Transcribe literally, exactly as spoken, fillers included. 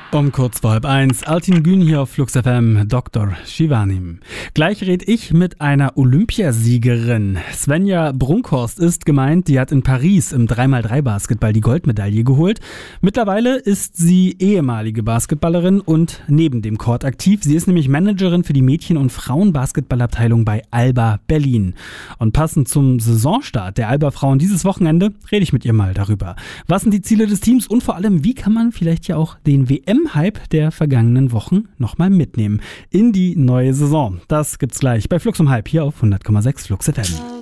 Um kurz vor halb eins, Altin Gün hier auf Flux F M, Doktor Shivanim. Gleich red ich mit einer Olympiasiegerin. Svenja Brunkhorst ist gemeint, die hat in Paris im drei mal drei Basketball die Goldmedaille geholt. Mittlerweile ist sie ehemalige Basketballerin und neben dem Court aktiv. Sie ist nämlich Managerin für die Mädchen- und Frauenbasketballabteilung bei Alba Berlin. Und passend zum Saisonstart der Alba Frauen dieses Wochenende rede ich mit ihr mal darüber. Was sind die Ziele des Teams und vor allem, wie kann man vielleicht ja auch den W M-Hype der vergangenen Wochen nochmal mitnehmen in die neue Saison? Das gibt's gleich bei Flux um halb hier auf hundert Komma sechs Flux F M.